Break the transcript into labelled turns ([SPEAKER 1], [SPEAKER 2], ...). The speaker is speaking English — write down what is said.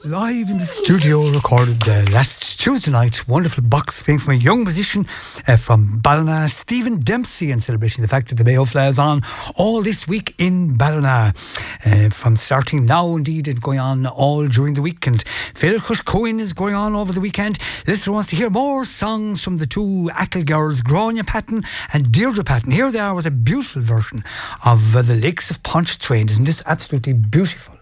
[SPEAKER 1] live in the studio, recorded last Tuesday night. Wonderful box playing from a young musician from Ballina, Stephen Dempsey, and celebrating the fact that the Mayo Fly is on all this week in Ballina. From starting now, indeed, and going on all during the week. And Phil Cushcoin is going on over the weekend. The listener wants to hear more songs from the two Achill girls, Grania Patton and Deirdre Patton. Here they are with a beautiful version of The Lakes of Pontchartrain. Isn't this absolutely beautiful?